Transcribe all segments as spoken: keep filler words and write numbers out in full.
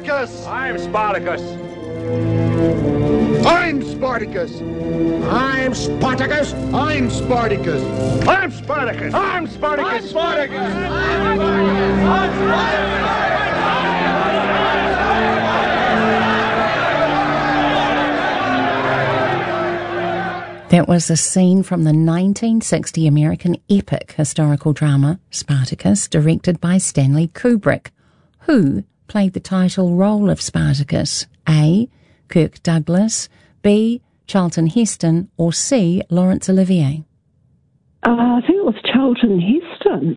Spartacus! I'm Spartacus. I'm Spartacus! I'm Spartacus. I'm Spartacus! I'm Spartacus. I'm Spartacus. I'm Spartacus! That was a scene from the nineteen sixty American epic historical drama Spartacus, directed by Stanley Kubrick. Who played the title role of Spartacus? A. Kirk Douglas, B. Charlton Heston, or C. Laurence Olivier? Uh, I think it was Charlton Heston.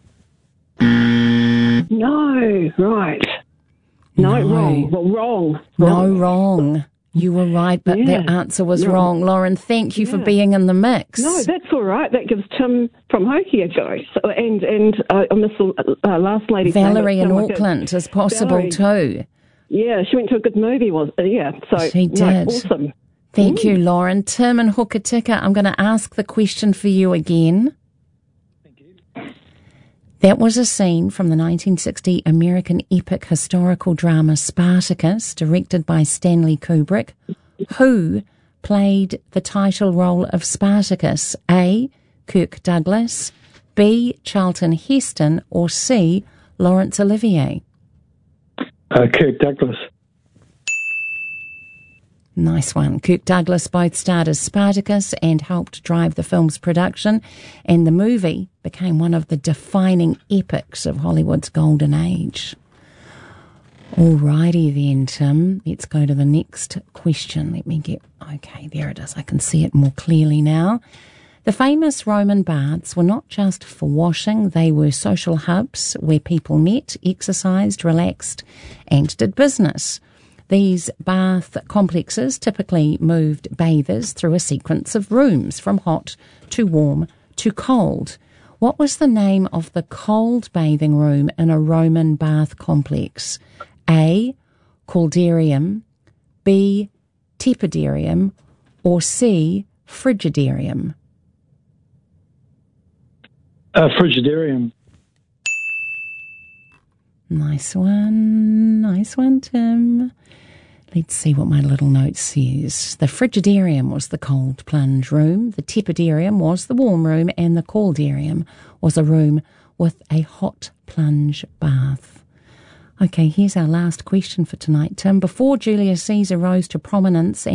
No, right. No, No. wrong. Well, wrong. No, wrong. wrong. You were right, but Yeah. that answer was No. wrong. Lauren, thank you for Yeah. being in the mix. No, that's all right. That gives Tim from Hoki a go. So, and and uh, I miss the uh, last lady. Valerie in Tim, Auckland is possible Valerie. too. Yeah, she went to a good movie. Was uh, yeah. So She no, did. awesome. Thank you, Lauren. Tim and Hokitika, I'm going to ask the question for you again. Thank you. That was a scene from the nineteen sixty American epic historical drama Spartacus, directed by Stanley Kubrick. Who played the title role of Spartacus? A. Kirk Douglas, B. Charlton Heston, or C. Laurence Olivier? Uh, Kirk Douglas. Nice one. Kirk Douglas both starred as Spartacus and helped drive the film's production, and the movie became one of the defining epics of Hollywood's golden age. Alrighty then, Tim. Let's go to the next question. Let me get... Okay, there it is. I can see it more clearly now. The famous Roman baths were not just for washing, they were social hubs where people met, exercised, relaxed, and did business. These bath complexes typically moved bathers through a sequence of rooms from hot to warm to cold. What was the name of the cold bathing room in a Roman bath complex? A. Caldarium, B. Tepidarium, or C. Frigidarium? Uh, Frigidarium. Nice one. Nice one, Tim. Let's see what my little note says. The Frigidarium was the cold plunge room, the Tepidarium was the warm room, and the Caldarium was a room with a hot plunge bath. Okay, here's our last question for tonight, Tim. Before Julius Caesar rose to prominence